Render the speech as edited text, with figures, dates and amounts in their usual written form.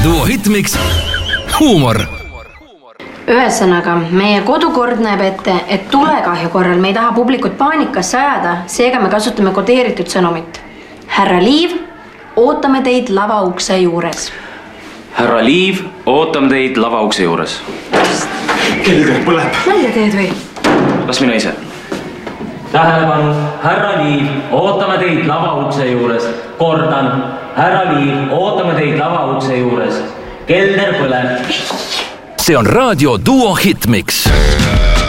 Duo Hitmix huumor. Ühesõnaga, meie kodukord näeb ette, et tulekahju korral me ei taha publikut paanikasse ajada, seega me kasutame kodeeritud sõnumit. Härra Liiv, ootame teid lavaukse juures. Härra Liiv, ootame teid lavaukse juures. Kelder põleb. Nalja teed või? Las mina ise. Tähelepanu, härra Liiv, ootame teid lavaukse juures. Kordan, härra Liiv, ootame teid lavaukse juures. Kelder põleb. See on Raadio Duo Hitmix.